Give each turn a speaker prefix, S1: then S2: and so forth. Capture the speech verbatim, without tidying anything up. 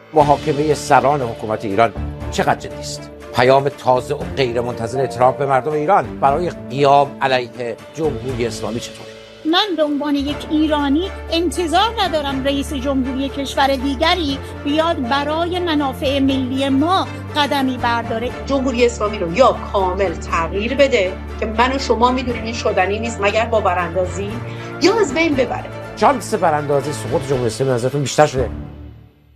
S1: محاکمه سران حکومت ایران چقدر جدی است؟ پیام تازه و غیر منتظره ترامپ به مردم ایران برای قیام علیه جمهوری اسلامی چطور؟
S2: من به عنوان یک ایرانی انتظار ندارم رئیس جمهوری کشور دیگری بیاد برای منافع ملی ما قدمی برداره.
S3: جمهوری اسلامی رو یا کامل تغییر بده که من و شما میدونیم این شدنی نیست مگر با براندازی، یا از بین ببره.
S1: شانس براندازی سقوط جمهوری اسلامی نظرتون بیشتر شده